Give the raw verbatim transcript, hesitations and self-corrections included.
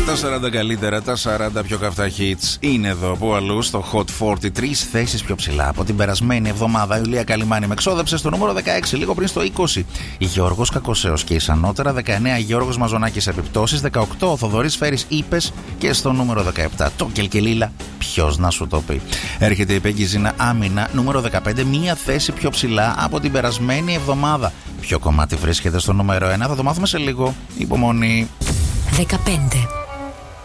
Τα σαράντα καλύτερα, τα σαράντα πιο καυτά hits είναι εδώ από αλλού στο Hot σαράντα. Τρεις θέσεις πιο ψηλά από την περασμένη εβδομάδα. Η Ιουλία Καλιμάνη με εξόδεψε στο νούμερο δεκαέξι, λίγο πριν στο είκοσι. Γιώργος Κακοσέος και Ισανότερα. δεκαεννέα Γιώργος Μαζονάκης Επιπτώσεις. δεκαοκτώ Θοδωρής Φέρης Είπες. Και στο νούμερο δεκαεπτά το Κελκελίλα. Ποιος να σου το πει. Έρχεται η Πέγγι Ζήνα Άμυνα, νούμερο δεκαπέντε, μία θέση πιο ψηλά από την περασμένη εβδομάδα. Ποιο κομμάτι βρίσκεται στο νούμερο ένα, θα το μάθουμε σε λίγο. Υπομονή. δεκαπέντε.